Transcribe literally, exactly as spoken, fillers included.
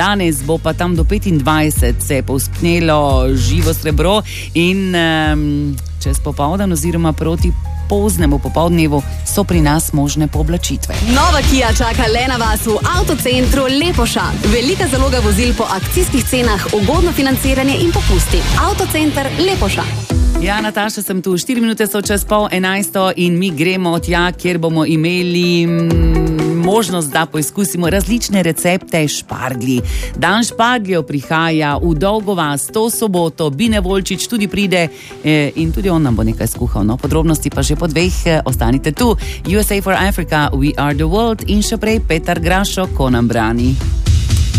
Danes bo pa tam do petindvajset se je povzpnelo živo srebro in um, čez popoldan oziroma proti poznemu popoldnevu so pri nas možne pooblačitve. Nova Kia čaka le na vas v avtocentru Lepoša. Velika zaloga vozil po akcijskih cenah, ugodno financiranje in popusti. Avtocenter Lepoša. Ja, Nataša, sem tu. Štiri minute so čez pol enajsto in mi gremo tja, kjer bomo imeli mm, možnost, da poizkusimo različne recepte šparglji. Dan špargljev prihaja v Dolgo vas to soboto. Bine Volčič tudi pride eh, in tudi on nam bo nekaj skuhal. No? Podrobnosti pa že po dveh. Eh, ostanite tu. U S A for Africa, We are the world in še prej Petar Grašo, ko nam brani.